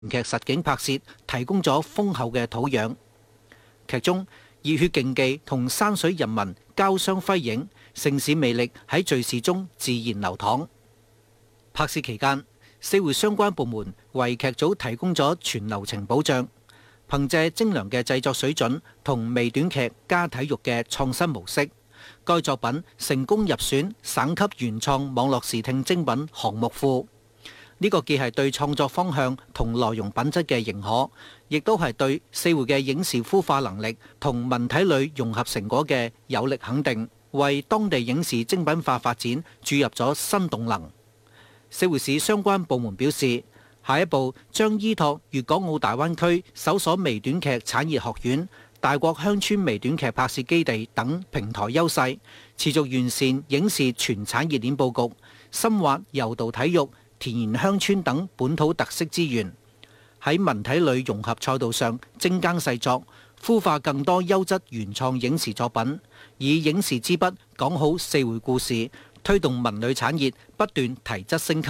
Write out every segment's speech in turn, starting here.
劇實景拍攝提供咗豐厚嘅土壤。劇中熱血競技同山水人文交相輝映，城市魅力喺敘事中自然流淌。拍攝期間，四會相關部門為劇組提供咗全流程保障。憑借精良嘅製作水準同微短劇加體育嘅創新模式，該作品成功入選省級原創網絡視聽精品項目庫。呢個既係對創作方向同內容品質嘅認可，亦都係對四會嘅影視孵化能力同文體旅融合成果嘅有力肯定，為當地影視精品化發展注入咗新動能。四會市相關部門表示，下一步將依託粵港澳大灣區首所微短劇產業學院、大國鄉村微短劇拍攝基地等平台優勢，持續完善影視全產業鏈佈局，深挖柔道體育、田園鄉村等本土特色資源，喺文體旅融合賽道上精耕細作，孵化更多優質原創影視作品，以影視之筆講好四會故事，推動文旅產業不斷提質升級。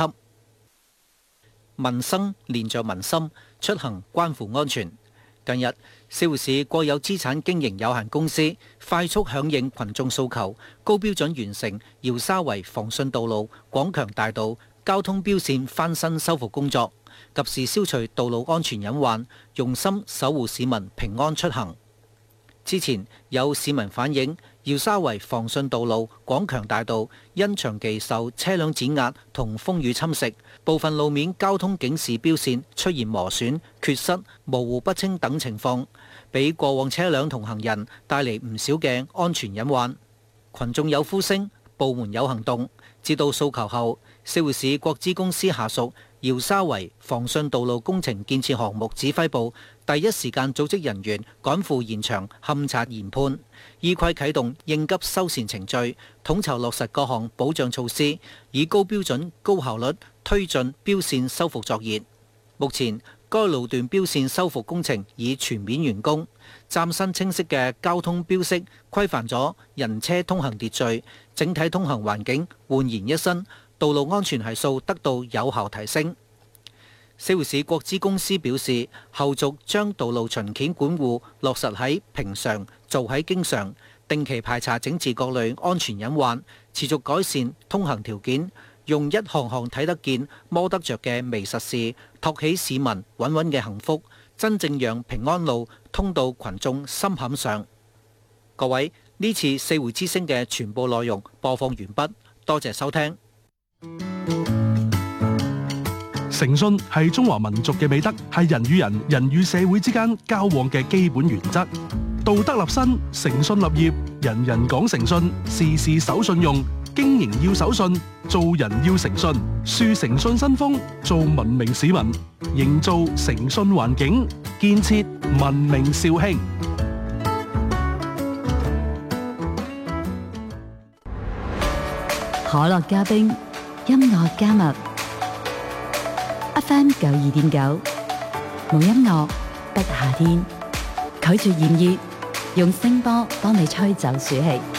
民生連着民心，出行關乎安全。近日，四會市國有資產經營有限公司快速響應群眾訴求，高標準完成姚沙圍防汛道路、廣強大道交通標線翻新修復工作，及時消除道路安全隱患，用心守護市民平安出行。之前有市民反映，姚沙圍防汛道路、廣強大道因長期受車輛擠壓同風雨侵蝕，部分路面交通警示標線出現磨損、缺失、模糊不清等情況，俾過往車輛同行人帶嚟唔少嘅安全隱患。群眾有呼聲，部門有行動。接到訴求後，四會市國資公司下屬姚沙圍防汛道路工程建設項目指揮部第一時間組織人員趕赴現場勘察研判，依規啟動應急修繕程序，統籌落實各項保障措施，以高標準、高效率推進標線修復作業。目前，該路段標線修復工程已全面完工，嶄新清晰嘅交通標識規範咗人車通行秩序，整體通行環境煥然一新，道路安全係數得到有效提升。四會市國資公司表示，後續將道路巡檢管護落實喺平常做喺經常，定期排查整治各類安全隱患，持續改善通行條件，用一項項睇得見摸得着嘅微實事，托起市民穩穩嘅幸福，真正讓平安路通到群眾心坎上。各位，呢次四會之聲嘅全部內容播放完畢，多謝收聽。 誠信係中華民族嘅美德，係人與人、人與社會之間交往嘅基本原則。道德立身，誠信立業，人人講誠信，事事守信用。經營要守信，做人要誠信，樹誠信新風，做文明市民，營造誠信環境，建設文明肇慶。 可樂加冰，音樂加密。FM 92.9，無音樂不夏天，拒絕炎熱，用聲波幫你吹走暑氣。